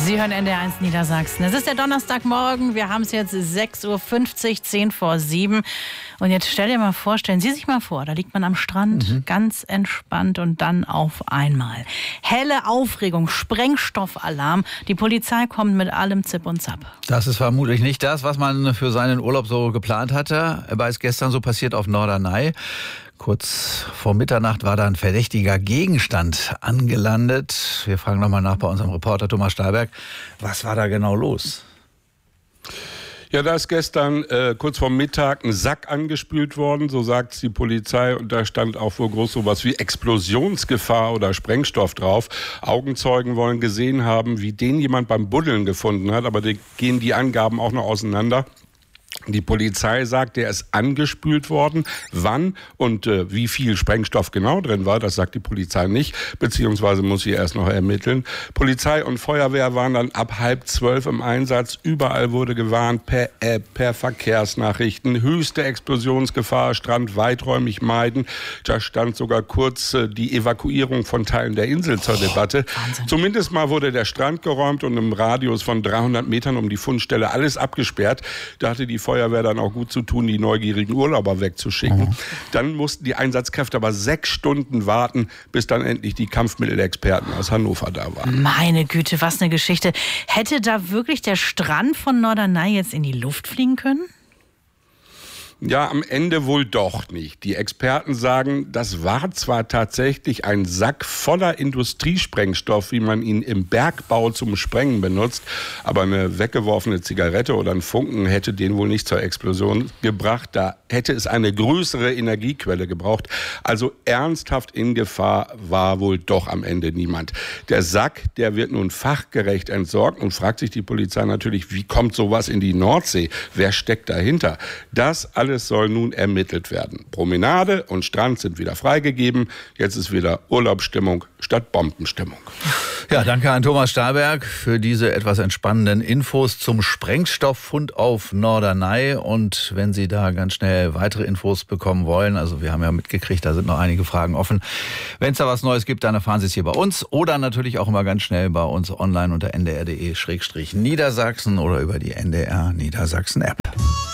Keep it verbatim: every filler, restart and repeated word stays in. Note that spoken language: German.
Sie hören N D R eins Niedersachsen. Es ist der Donnerstagmorgen. Wir haben es jetzt sechs Uhr fünfzig, zehn vor sieben. Und jetzt stell dir mal vor, stellen Sie sich mal vor, da liegt man am Strand, mhm. ganz entspannt und dann auf einmal helle Aufregung, Sprengstoffalarm. Die Polizei kommt mit allem Zip und Zap. Das ist vermutlich nicht das, was man für seinen Urlaub so geplant hatte. Aber ist gestern so passiert auf Norderney. Kurz vor Mitternacht war da ein verdächtiger Gegenstand angelandet. Wir fragen nochmal nach bei unserem Reporter Thomas Stahlberg. Was war da genau los? Ja, da ist gestern äh, kurz vor Mittag ein Sack angespült worden, so sagt die Polizei. Und da stand auch wohl groß sowas wie Explosionsgefahr oder Sprengstoff drauf. Augenzeugen wollen gesehen haben, wie den jemand beim Buddeln gefunden hat. Aber da gehen die Angaben auch noch auseinander. Die Polizei sagt, der ist angespült worden. Wann und äh, wie viel Sprengstoff genau drin war, das sagt die Polizei nicht, beziehungsweise muss sie erst noch ermitteln. Polizei und Feuerwehr waren dann ab halb zwölf im Einsatz. Überall wurde gewarnt per App, per Verkehrsnachrichten. Höchste Explosionsgefahr, Strand weiträumig meiden. Da stand sogar kurz äh, die Evakuierung von Teilen der Insel zur oh, Debatte. Wahnsinn. Zumindest mal wurde der Strand geräumt und im Radius von dreihundert Metern um die Fundstelle alles abgesperrt. Da hatte die Feuerwehr dann auch gut zu tun, die neugierigen Urlauber wegzuschicken. Mhm. Dann mussten die Einsatzkräfte aber sechs Stunden warten, bis dann endlich die Kampfmittelexperten aus Hannover da waren. Meine Güte, was eine Geschichte. Hätte da wirklich der Strand von Norderney jetzt in die Luft fliegen können? Ja, am Ende wohl doch nicht. Die Experten sagen, das war zwar tatsächlich ein Sack voller Industriesprengstoff, wie man ihn im Bergbau zum Sprengen benutzt, aber eine weggeworfene Zigarette oder ein Funken hätte den wohl nicht zur Explosion gebracht. Da hätte es eine größere Energiequelle gebraucht. Also ernsthaft in Gefahr war wohl doch am Ende niemand. Der Sack, der wird nun fachgerecht entsorgt und fragt sich die Polizei natürlich, wie kommt sowas in die Nordsee? Wer steckt dahinter? Das alles Alles soll nun ermittelt werden. Promenade und Strand sind wieder freigegeben. Jetzt ist wieder Urlaubsstimmung statt Bombenstimmung. Ja, danke an Thomas Stahlberg für diese etwas entspannenden Infos zum Sprengstofffund auf Norderney. Und wenn Sie da ganz schnell weitere Infos bekommen wollen, also wir haben ja mitgekriegt, da sind noch einige Fragen offen. Wenn es da was Neues gibt, dann erfahren Sie es hier bei uns oder natürlich auch immer ganz schnell bei uns online unter n d r punkt d e Niedersachsen oder über die N D R Niedersachsen App.